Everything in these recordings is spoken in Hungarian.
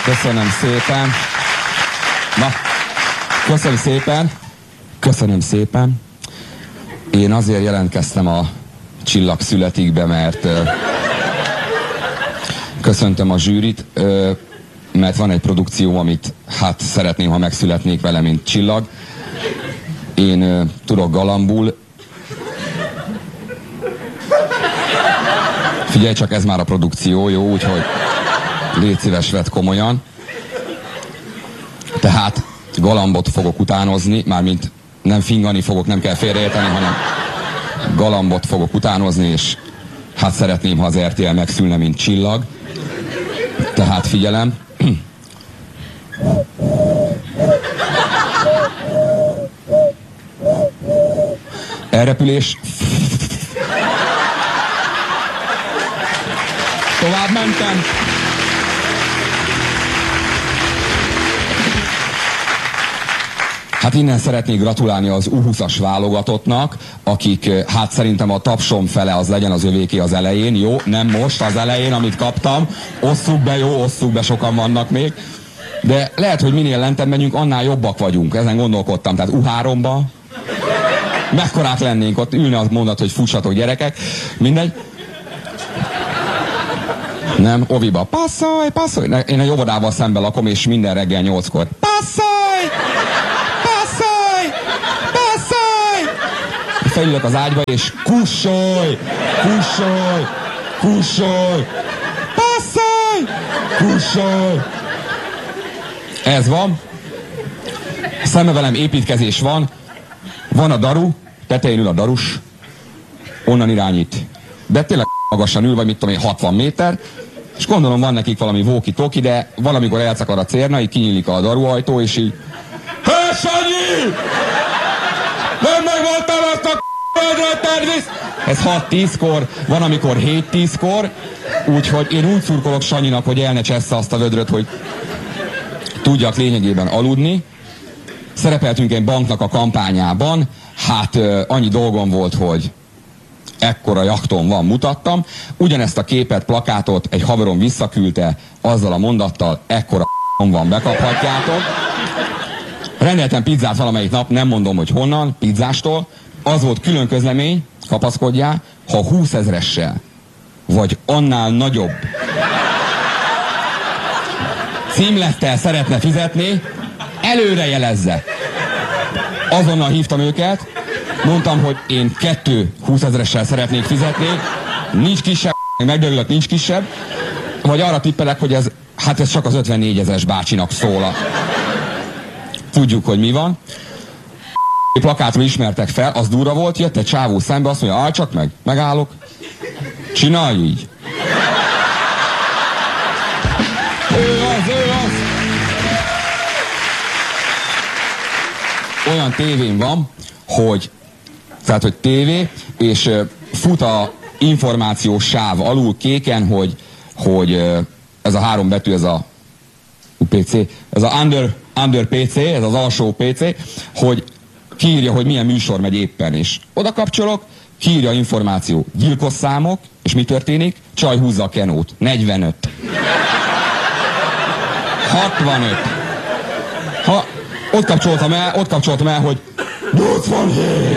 Köszönöm szépen. Na, köszönöm szépen. Köszönöm szépen. Én azért jelentkeztem a Csillag születikbe, mert köszöntöm a zsűrit, mert van egy produkció, amit hát szeretném, ha megszületnék vele, mint Csillag. Én tudok galambul. Figyelj csak, ez már a produkció, jó? Úgyhogy légy szíves, vedd komolyan. Tehát galambot fogok utánozni, mármint nem fingani fogok, nem kell félreérteni, hanem galambot fogok utánozni, és hát szeretném, ha az RTL megszülne, mint Csillag. Tehát figyelem. Elrepülés. Tovább mentem. Hát innen szeretnék gratulálni az U20-as válogatottnak, akik, hát szerintem a tapsom fele az legyen az övéké az elején, jó? Nem most, az elején, amit kaptam. Osszuk be, jó, osszuk be, sokan vannak még. De lehet, hogy minél lentebb megyünk, annál jobbak vagyunk. Ezen gondolkodtam. Tehát U3-ba mekkorák lennénk, ott ülne az mondat, hogy fussatok gyerekek. Mindegy. Nem, oviba. Passzolj, passzolj. Én egy óvodával szemben lakom, és minden reggel 8-kor. Passzolj! Passzolj! Passzolj! Felülök az ágyba, és kussolj! Kussolj! Kussolj! Passzolj! Kussolj! Ez van. Szembe velem építkezés van. Van a daru, tetején ül a darus, onnan irányít. De tényleg magasan ül, vagy mit tudom én, 60 méter, és gondolom van nekik valami walkie-talkie, de valamikor elszakad a cérna, így kinyílik a daruajtó, és így Hé, Sanyi! Nem megvoltál azt a földről, tervisz! Ez 6-10-kor, van amikor 7-10-kor, úgyhogy én úgy szurkolok Sanyinak, hogy el ne csessze azt a vödröt, hogy tudjak lényegében aludni. Szerepeltünk egy banknak a kampányában, hát annyi dolgom volt, hogy ekkora jachton van, mutattam. Ugyanezt a képet, plakátot egy haverom visszaküldte azzal a mondattal, ekkora van, bekaphatjátok. Rendeltem pizzát valamelyik nap, nem mondom, hogy honnan, pizzástól. Az volt külön közlemény, kapaszkodjál, ha 20 000-essel, vagy annál nagyobb címlettel szeretne fizetni, előre jelezze. Azonnal hívtam őket, mondtam, hogy én 2 20 000-essel szeretnék fizetni, nincs kisebb, megdörülök, nincs kisebb, vagy arra tippelek, hogy ez csak az 54 000-es bácsinak szól. Tudjuk, hogy mi van. Plakátról ismertek fel, az durva volt, jött egy csávó szembe, azt mondja, állj csak meg, megállok, csinálj így. Ő az. Olyan tévén van, hogy tévé, és fut a információs sáv alul kéken, hogy ez a 3 betű, ez a UPC, ez a under PC, ez az alsó PC, hogy kiírja, hogy milyen műsor megy éppen, és oda kapcsolok, kiírja információ, gyilkos számok, és mi történik? Csaj húzza a kenót. 45. 65. Ott kapcsoltam el, hogy 87.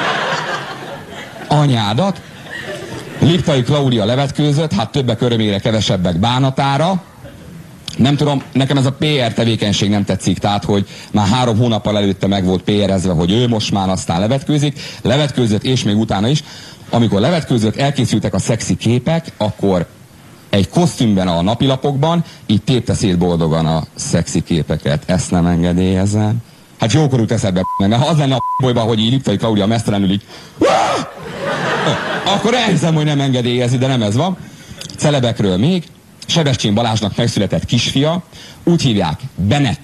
Anyádat. Liptai Klaudia levetkőzött, hát többek örömére, kevesebbek bánatára. Nem tudom, nekem ez a PR tevékenység nem tetszik, tehát, hogy már 3 hónappal előtte meg volt PR-ezve, hogy ő most már aztán levetkőzött, és még utána is. Amikor levetkőzött, elkészültek a szexi képek, akkor egy kosztümben a napilapokban, így tépte szét boldogan a szexi képeket. Ezt nem engedélyezem. Hát jókor jut eszedbe, mert ha az lenne a bolyban, hogy így Liptai Klaudia mesztelenül így, akkor elhiszem, hogy nem engedélyezi, de nem ez van. Celebekről még. Sebestyén Balázsnak megszületett kisfia, úgy hívják, Bennett.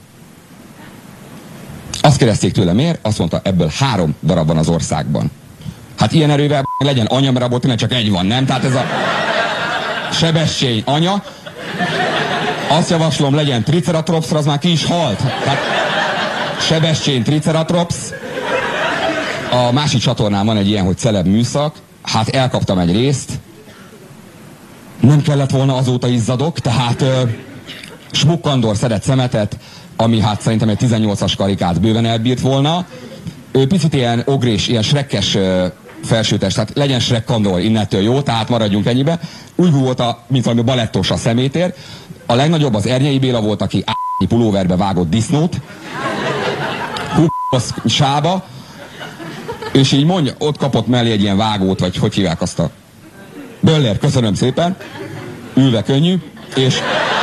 Azt kérdezték tőle, miért? Azt mondta, ebből 3 darab van az országban. Hát ilyen erővel legyen anya, mert abból tényleg csak egy van, nem? Tehát ez a Sebestyén anya. Azt javaslom, legyen Triceratopsra, az már ki is halt. Tehát Sebestyén Triceratops. A másik csatornán van egy ilyen, hogy celeb műszak. Hát elkaptam egy részt. Nem kellett volna, azóta izzadok, tehát Smukkandor szedett szemetet, ami hát szerintem egy 18-as karikát bőven elbírt volna. Ő picit ilyen ogrés, ilyen Shrekkes felsőtest, tehát legyen Shrekkandor innentől jó, tehát maradjunk ennyibe. Úgy volt, mint valami balettos a szemétér. A legnagyobb az Ernyei Béla volt, aki pulóverbe vágott disznót. Sába. És így mondja, ott kapott mellé egy ilyen vágót, vagy hogy hívják azt a... Böller, köszönöm szépen. Ülve könnyű. És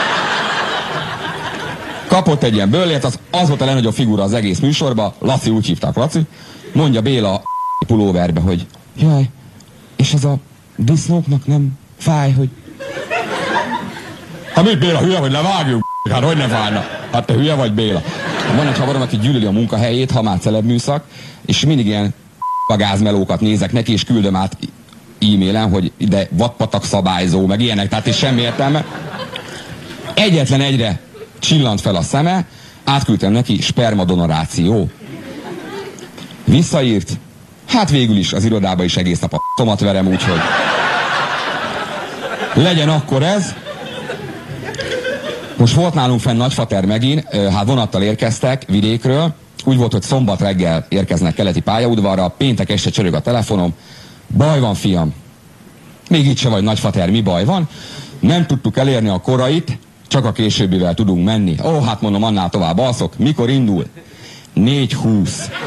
kapott egy ilyen böllért, az volt a legnagyobb figura az egész műsorban. Laci, úgy hívták Laci. Mondja Béla pulóverbe, hogy jaj, és ez a disznóknak nem fáj, hogy... Hát mit Béla, hülye vagy, levágjuk? Hát hogy ne fájna? Hát te hülye vagy Béla? Van egy havarom, aki gyűlöli a munkahelyét, ha már celebműszak, és mindig ilyen gázmelókat nézek neki, és küldöm át e-mailen, hogy ide vadpatak szabályzó, meg ilyenek, tehát és semmi értelme. Egyetlen egyre csillant fel a szeme, átküldtem neki spermadonoráció. Visszaírt, hát végül is az irodába is egész nap a tomat verem, úgyhogy legyen akkor ez. Most volt nálunk fenn Nagyfater megint, hát vonattal érkeztek vidékről, úgy volt, hogy szombat reggel érkeznek keleti pályaudvarra, péntek este csörög a telefonom, baj van fiam, még itt se vagy Nagyfater, mi baj van? Nem tudtuk elérni a korait, csak a későbbivel tudunk menni. Ó, hát mondom, annál tovább alszok. Mikor indul? 4:20.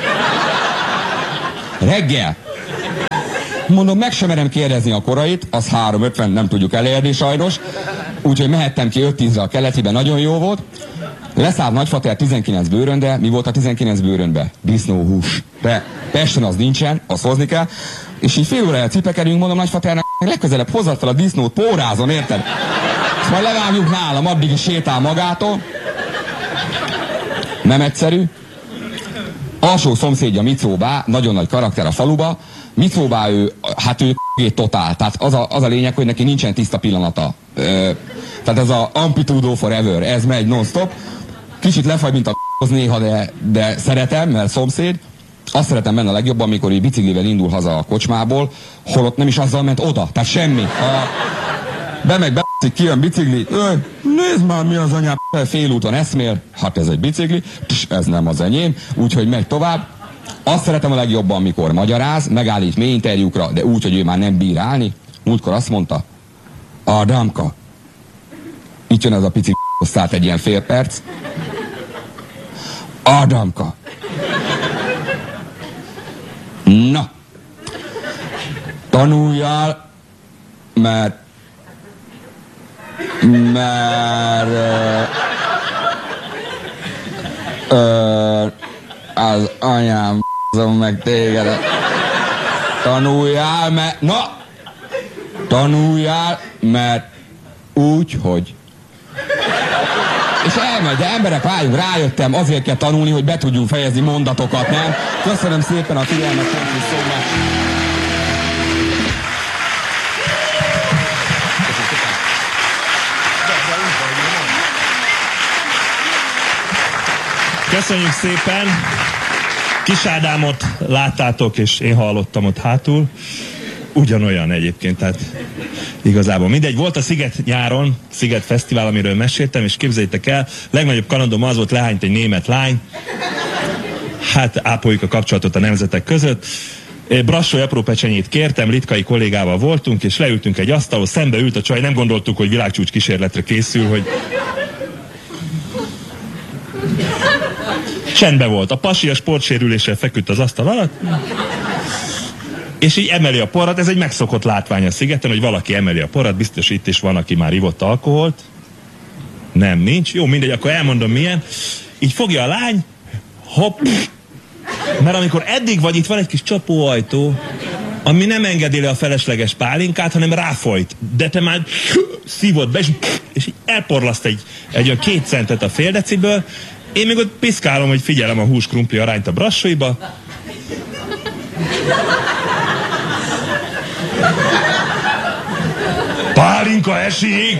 Reggel. Mondom, meg sem merem kérdezni a korait, az 3:50, nem tudjuk elérni sajnos. Úgyhogy mehettem ki 5:10-re a keletibe, nagyon jó volt. Leszállt Nagyfater 19 bőrönbe. Mi volt a 19 bőrönbe? Disznóhús. De Pesten az nincsen, azt hozni kell. És így fél órája cipekedünk, mondom Nagyfaternek, legközelebb hozzad fel a disznót, pórázon, érted? Ezt majd levágjuk nálam, addig is sétál magától. Nem egyszerű. Alsó szomszédja Micóbá, nagyon nagy karakter a faluba. Micóbá ő totál. Tehát az a lényeg, hogy neki nincsen tiszta pillanata. Tehát ez a Amplitudo Forever, ez megy non-stop. Kicsit lefagy, mint a néha, de szeretem, mert szomszéd. Azt szeretem benne a legjobban, amikor ő biciklivel indul haza a kocsmából, holott nem is azzal ment oda, tehát semmi. Bemegy, kijön bicikli, nézd már mi az anyám, félúton eszmél, hát ez egy bicikli, ez nem az enyém, úgyhogy megy tovább. Azt szeretem a legjobban, amikor magyaráz, megállít mély interjúkra, de úgy, hogy ő már nem bír állni. Múltkor azt mondta, Ádámka, itt jön ez a pici szállt egy ilyen fél perc. Ádámka. Na, tanuljál, mert az anyám meg téged. Tanuljál, mert úgy, hogy. És elmegy, de emberek, várjunk, rájöttem, azért kell tanulni, hogy be tudjunk fejezni mondatokat, nem? Köszönöm szépen a figyelmet, köszönöm szépen. Köszönjük szépen! Kis Ádámot láttátok, és én hallottam ott hátul. Ugyanolyan egyébként, tehát igazából mindegy. Volt a Sziget nyáron, Sziget Fesztivál, amiről meséltem, és képzeljétek el, legnagyobb kalandom az volt, lehányt egy német lány. Hát ápoljuk a kapcsolatot a nemzetek között. Brassói apró pecsenyét kértem, Litkai kollégával voltunk, és leültünk egy asztalhoz, szembe ült a csaj, nem gondoltuk, hogy világcsúcs kísérletre készül, hogy... Csendben volt. A pasi a sportsérüléssel feküdt az asztal alatt, és így emeli a porrat. Ez egy megszokott látvány a Szigeten, hogy valaki emeli a porrat, biztos itt is van, aki már ivott alkoholt. Nem, nincs. Jó, mindegy, akkor elmondom milyen. Így fogja a lány, hopp, mert amikor eddig vagy, itt van egy kis csapóajtó, ami nem engedi le a felesleges pálinkát, hanem ráfolyt. De te már szívod be, és így elporlaszt egy 2 centet a fél deciből. Én még ott piszkálom, hogy figyelem a hús-krumpli arányt a Brassóiba. Pálinka esik!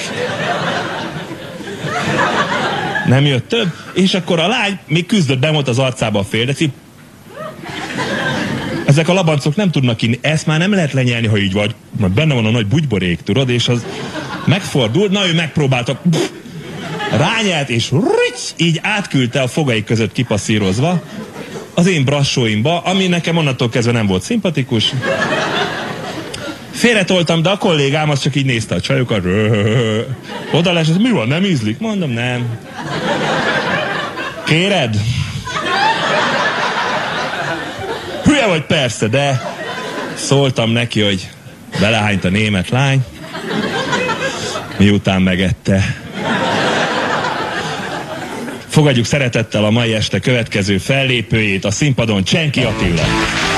Nem jött több, és akkor a lány még küzdött, be volt az arcába a fél deci. Ezek a labancok nem tudnak inni, ezt már nem lehet lenyelni, ha így vagy. Mert benne van a nagy bugyborék, tudod, és az megfordul, na ő megpróbálta. Rányelt, és így átküldte a fogai között kipasszírozva az én brassóimba, ami nekem onnantól kezdve nem volt szimpatikus. Félretoltam, de a kollégám az csak így nézte a csajokat. Oda lesett, mi van, nem ízlik? Mondom, nem. Kéred? Hülye vagy persze, de szóltam neki, hogy belehányt a német lány, miután megette. Fogadjuk szeretettel a mai este következő fellépőjét, a színpadon Csenki Attila.